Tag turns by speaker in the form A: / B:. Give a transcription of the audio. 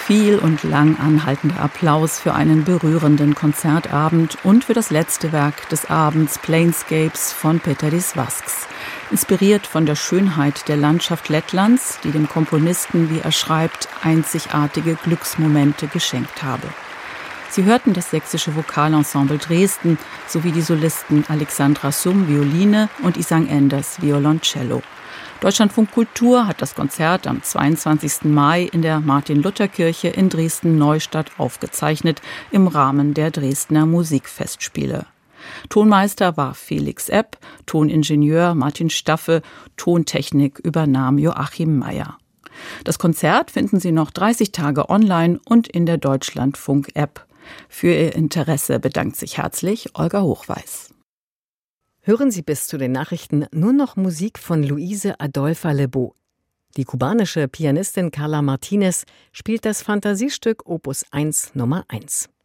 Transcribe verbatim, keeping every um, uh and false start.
A: Viel und lang anhaltender Applaus für einen berührenden Konzertabend und für das letzte Werk des Abends, Planescapes von Péteris Vasks. Inspiriert von der Schönheit der Landschaft Lettlands, die dem Komponisten, wie er schreibt, einzigartige Glücksmomente geschenkt habe. Sie hörten das sächsische Vokalensemble Dresden sowie die Solisten Alexandra Summ, Violine und Isang Enders, Violoncello. Deutschlandfunk Kultur hat das Konzert am zweiundzwanzigsten Mai in der Martin-Luther-Kirche in Dresden-Neustadt aufgezeichnet im Rahmen der Dresdner Musikfestspiele. Tonmeister war Felix Epp, Toningenieur Martin Staffe, Tontechnik übernahm Joachim Meyer. Das Konzert finden Sie noch dreißig Tage online und in der Deutschlandfunk-App. Für Ihr Interesse bedankt sich herzlich Olga Hochweis.
B: Hören Sie bis zu den Nachrichten nur noch Musik von Luise Adolfa Lebeau. Die kubanische Pianistin Carla Martinez spielt das Fantasiestück Opus eins Nummer eins.